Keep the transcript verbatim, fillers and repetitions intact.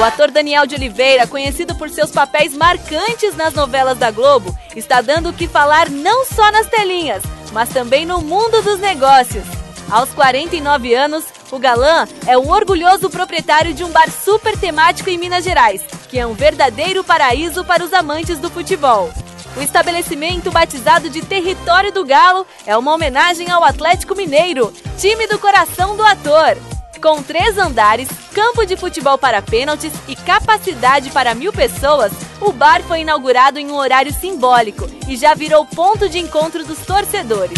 ator Daniel de Oliveira, conhecido por seus papéis marcantes nas novelas da Globo, está dando o que falar não só nas telinhas, mas também no mundo dos negócios. Aos quarenta e nove anos, o galã é um orgulhoso proprietário de um bar super temático em Minas Gerais, que é um verdadeiro paraíso para os amantes do futebol. O estabelecimento, batizado de Território do Galo, é uma homenagem ao Atlético Mineiro, time do coração do ator. Com três andares, campo de futebol para pênaltis e capacidade para mil pessoas, o bar foi inaugurado em um horário simbólico e já virou ponto de encontro dos torcedores.